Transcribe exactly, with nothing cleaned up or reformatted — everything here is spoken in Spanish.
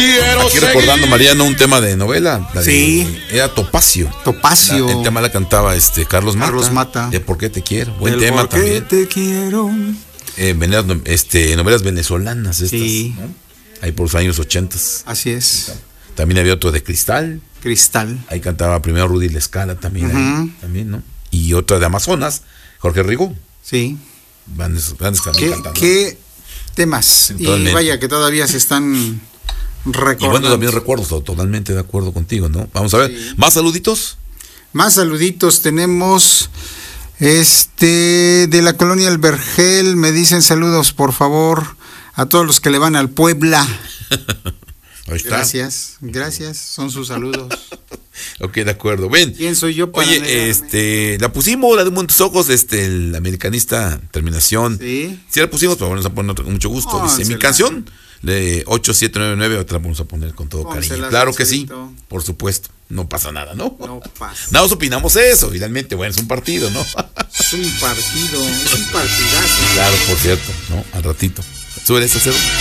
Aquí recordando, Mariano, un tema de novela. La de, Sí. Era Topacio. Topacio. La- el tema la cantaba este Carlos Mata. Carlos Mata. De ¿Por qué te quiero? Buen El tema por qué también. te quiero. Eh, veneras, este, novelas venezolanas estas. Sí. ¿No? Ahí por los años ochentas. Así es. También había otro de Cristal. Cristal. Ahí cantaba primero Rudy La Scala también. Ujú. Ahí, también, ¿no? Y otra de Amazonas, Jorge Rigo. Sí. Grandes, grandes también ¿Qué, cantando. qué temas? Y Totalmente. vaya que todavía se están recordando. Y bueno, también recuerdo, to- totalmente de acuerdo contigo, ¿no? Vamos a ver, Sí. ¿más saluditos? Más saluditos tenemos. Este de la colonia El Vergel, me dicen saludos por favor a todos los que le van al Puebla. Ahí está. Gracias, gracias, son sus saludos. Ok, de acuerdo. Ven. ¿Quién soy yo para Oye, negarme? este, la pusimos, la de Montes Ojos, este, el americanista, terminación. Sí. Sí la pusimos, pero vamos a poner con mucho gusto. Dice, Pónsela. mi canción, de ocho siete nueve nueve, otra la vamos a poner con todo Pónsela, cariño. Claro que sí, Marcelito. por supuesto. No pasa nada, ¿no? No pasa. Nada más opinamos eso, finalmente, bueno, es un partido, ¿no? Es un partido, es un partidazo. Claro, por cierto, ¿no? Al ratito. Sube ese cero.